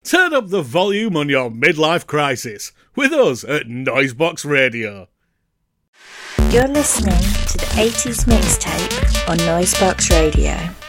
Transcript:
Turn up the volume on your midlife crisis with us at Noisebox Radio. You're listening to the 80s Mixtape on Noisebox Radio.